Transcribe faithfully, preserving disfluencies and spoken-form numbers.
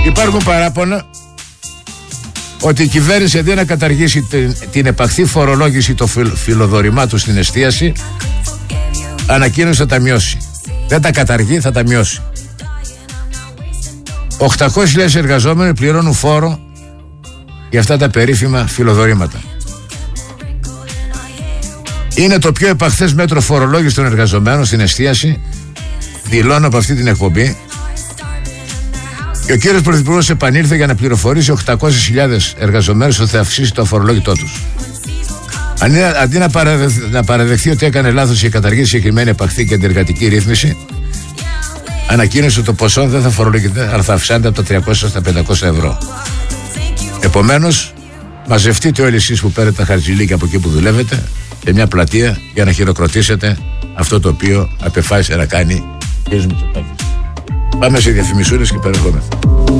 Υπάρχουν παράπονα ότι η κυβέρνηση αντί να καταργήσει την, την επαχθή φορολόγηση των φιλ, φιλοδορημάτων στην εστίαση, ανακοίνωσε θα τα μειώσει. Δεν τα καταργεί, θα τα μειώσει. οκτακόσιες χιλιάδες εργαζόμενοι πληρώνουν φόρο για αυτά τα περίφημα φιλοδορήματα. Είναι το πιο επαχθές μέτρο φορολόγηση των εργαζομένων στην εστίαση, δηλώνω από αυτή την εκπομπή. Και ο κύριος Πρωθυπουργός επανήλθε για να πληροφορήσει οκτακόσιες χιλιάδες εργαζομένους ότι θα αυξήσει το αφορολόγητό τους. Αντί να, παραδεχ, να παραδεχθεί ότι έκανε λάθος και καταργήσει συγκεκριμένη επαχθή και αντιεργατική ρύθμιση, ανακοίνωσε ότι το ποσό δεν θα φορολογείται, αλλά θα αυξάνεται από τα τριακόσια στα πεντακόσια ευρώ. Επομένως, μαζευτείτε όλοι εσείς που παίρνετε τα χαρτζηλίκια από εκεί που δουλεύετε σε μια πλατεία για να χειροκροτήσετε αυτό το οποίο απεφάσισε να κάνει ο κ. Μητσοτάκης. Πάμε σε διαφημισούρες και περνόμεθα.